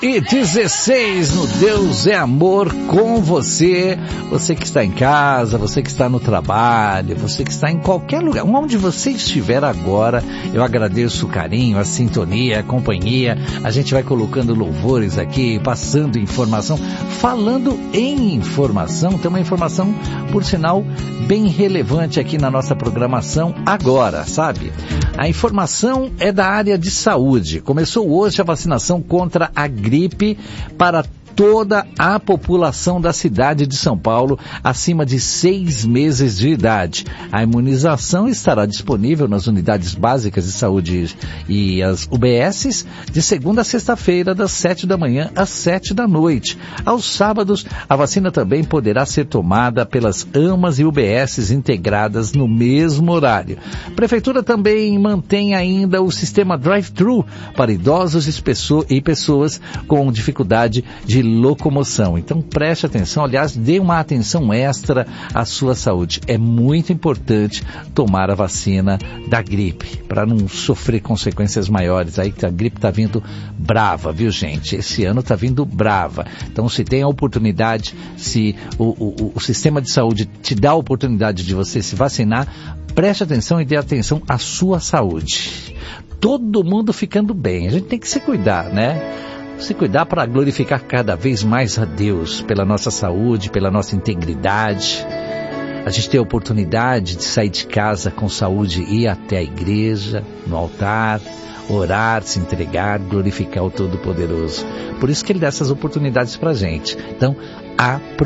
5h16 no Deus é Amor com você. Você que está em casa, você que está no trabalho, você que está em qualquer lugar, onde você estiver agora, eu agradeço o carinho, a sintonia, a companhia. A gente vai colocando louvores aqui, passando informação, falando em informação. Tem uma informação, por sinal, bem relevante aqui na nossa programação agora, sabe? A informação é da área de saúde. Começou hoje a vacinação contra a gripe para toda a população da cidade de São Paulo acima de 6 meses de idade. A imunização estará disponível nas unidades básicas de saúde e as UBSs de segunda a sexta-feira, das 7 da manhã às 7 da noite. Aos sábados, a vacina também poderá ser tomada pelas AMAs e UBSs integradas no mesmo horário. A Prefeitura também mantém ainda o sistema drive-thru para idosos e pessoas com dificuldade de locomoção. Então preste atenção, aliás, dê uma atenção extra à sua saúde. É muito importante tomar a vacina da gripe, para não sofrer consequências maiores. Aí que a gripe está vindo brava, viu, gente? Esse ano está vindo brava. Então, se tem a oportunidade, se o sistema de saúde te dá a oportunidade de você se vacinar, preste atenção e dê atenção à sua saúde. Todo mundo ficando bem. A gente tem que se cuidar, né? Se cuidar para glorificar cada vez mais a Deus, pela nossa saúde, pela nossa integridade. A gente tem a oportunidade de sair de casa com saúde e ir até a igreja, no altar, orar, se entregar, glorificar o Todo-Poderoso. Por isso que Ele dá essas oportunidades para a gente. Então,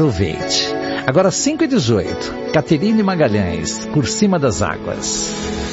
aproveite. Agora 5h18, Caterine Magalhães, Por Cima das Águas.